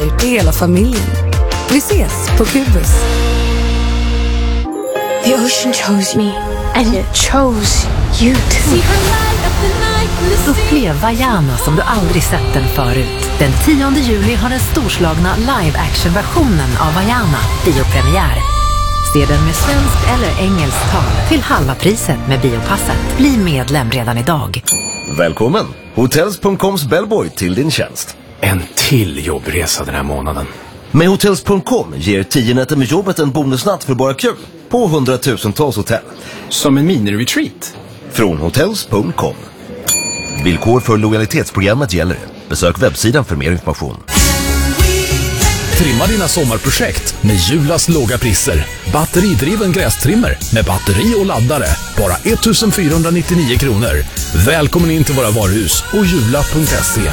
grejer till hela familjen. Vi ses på Kubus. The ocean chose me, and it chose you too. Upplev Vaiana som du aldrig sett den förut. Den 10 juli har den storslagna live-action-versionen av Vaiana biopremiär. Se den med svensk eller engelsk tal till halva priset med biopasset. Bli medlem redan idag. Välkommen! Hotels.coms bellboy till din tjänst. En till jobbresa den här månaden. Med Hotels.com ger 10 nätter med jobbet en bonusnatt för bara kul på 100,000-tals hotell. Som en mini-retreat. Från Hotels.com. Villkor för lojalitetsprogrammet gäller. Besök webbsidan för mer information. Trimma dina sommarprojekt med Julas låga priser. Batteridriven grästrimmer med batteri och laddare. Bara 1499 kronor. Välkommen in till våra varuhus och jula.se.